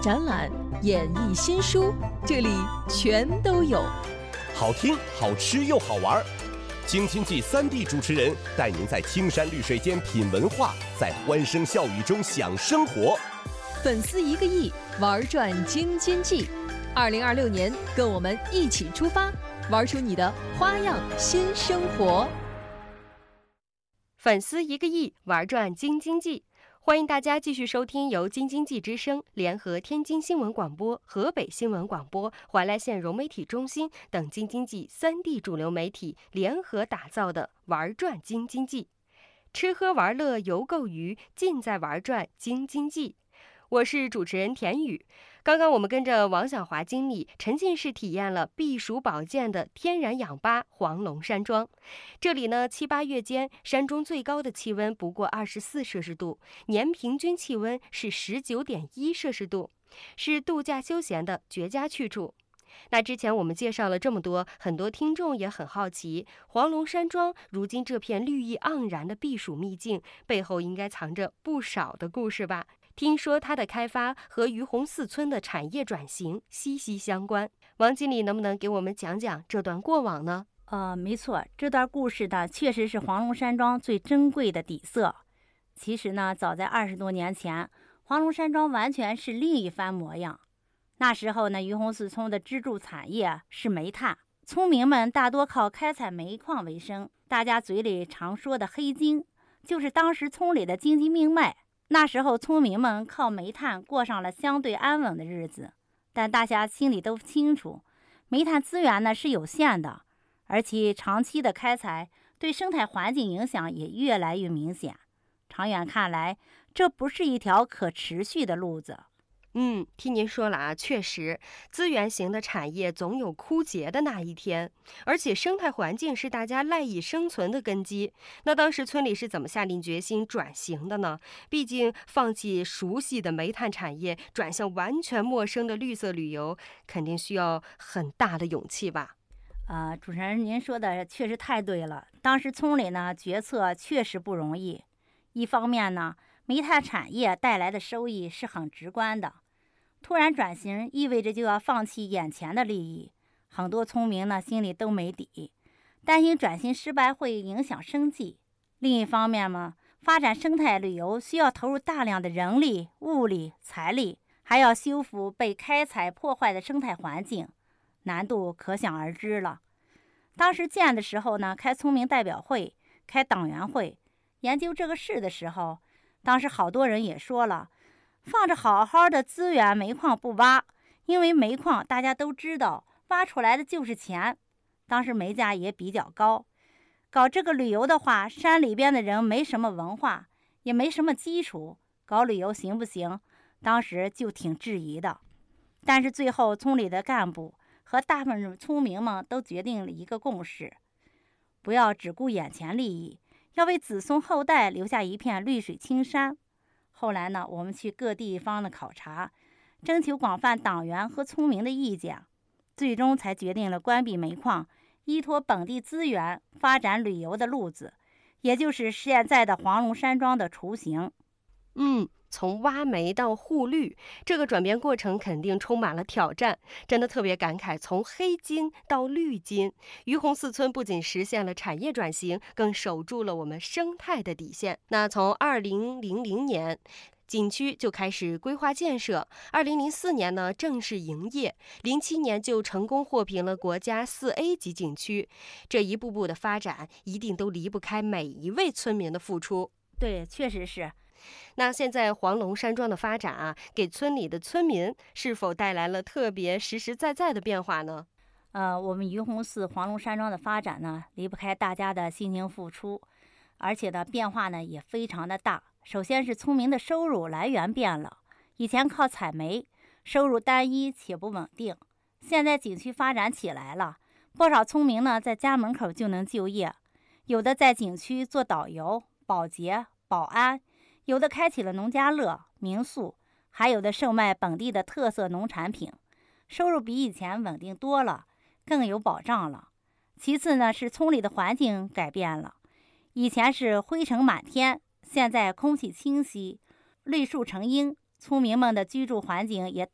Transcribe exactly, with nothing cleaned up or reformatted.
展览、演艺新书，这里全都有。 好听、好吃又好玩，京津冀三地主持人带您在青山绿水间品文化，在欢声笑语中享生活。 粉丝一个亿，玩转京津冀。二零二六年，跟我们一起出发，玩出你的花样新生活。 粉丝一个亿，玩转京津冀。欢迎大家继续收听由京津冀之声联合天津新闻广播、河北新闻广播、怀来县融媒体中心等京津冀三地主流媒体联合打造的《玩转京津冀》，吃喝玩乐游购娱，尽在玩转京津冀。我是主持人田宇。刚刚我们跟着王小华经理沉浸式体验了避暑保健的天然氧吧黄龙山庄。这里呢，七八月间山中最高的气温不过二十四摄氏度，年平均气温是十九点一摄氏度，是度假休闲的绝佳去处。那之前我们介绍了这么多，很多听众也很好奇，黄龙山庄如今这片绿意盎然的避暑秘境背后应该藏着不少的故事吧？听说它的开发和于洪四村的产业转型息息相关，王经理能不能给我们讲讲这段过往呢？ 呃，没错，这段故事呢，确实是黄龙山庄最珍贵的底色。其实呢，早在二十多年前，黄龙山庄完全是另一番模样。那时候呢，于洪四村的支柱产业是煤炭，村民们大多靠开采煤矿为生。大家嘴里常说的黑金，就是当时村里的经济命脉。那时候村民们靠煤炭过上了相对安稳的日子，但大家心里都清楚，煤炭资源呢是有限的，而且长期的开采对生态环境影响也越来越明显。长远看来，这不是一条可持续的路子。 嗯，听您说了啊，确实，资源型的产业总有枯竭的那一天，而且生态环境是大家赖以生存的根基。那当时村里是怎么下定决心转型的呢？毕竟放弃熟悉的煤炭产业，转向完全陌生的绿色旅游，肯定需要很大的勇气吧？ 呃，主持人您说的确实太对了。当时村里呢，决策确实不容易。一方面呢，煤炭产业带来的收益是很直观的。突然转型意味着就要放弃眼前的利益，很多村民呢心里都没底，担心转型失败会影响生计。另一方面嘛，发展生态旅游需要投入大量的人力、物力、财力，还要修复被开采破坏的生态环境，难度可想而知了。当时建的时候呢，开村民代表会，开党员会，研究这个事的时候，当时好多人也说了，放着好好的资源煤矿不挖，因为煤矿大家都知道，挖出来的就是钱。当时煤价也比较高，搞这个旅游的话，山里边的人没什么文化，也没什么基础，搞旅游行不行？当时就挺质疑的。但是最后村里的干部和大部分村民们都决定了一个共识，不要只顾眼前利益，要为子孙后代留下一片绿水青山。后来呢，我们去各地方的考察，征求广泛党员和村民的意见，最终才决定了关闭煤矿，依托本地资源发展旅游的路子，也就是现在的黄龙山庄的雏形。 嗯，从挖煤到护绿，这个转变过程肯定充满了挑战，真的特别感慨，从黑金到绿金，于洪四村不仅实现了产业转型，更守住了我们生态的底线。那从二零零零年景区就开始规划建设，二零零四年呢正式营业，零七年就成功获评了国家四 A 级景区。这一步步的发展，一定都离不开每一位村民的付出。 对，确实是。 那现在黄龙山庄的发展啊，给村里的村民是否带来了特别实实在在的变化呢？ 呃，我们于洪寺黄龙山庄的发展呢，离不开大家的辛勤付出，而且呢，变化呢也非常的大。首先是村民的收入来源变了，以前靠采煤，收入单一且不稳定。现在景区发展起来了，不少村民呢在家门口就能就业，有的在景区做导游、保洁、保安，有的开启了农家乐、民宿，还有的售卖本地的特色农产品，收入比以前稳定多了，更有保障了。其次呢，是村里的环境改变了，以前是灰尘满天，现在空气清晰，绿树成荫，村民们的居住环境也